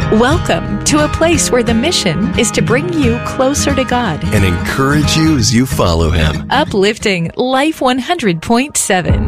Welcome to a place where the mission is to bring you closer to God and encourage you as you follow Him. Uplifting Life 100.7.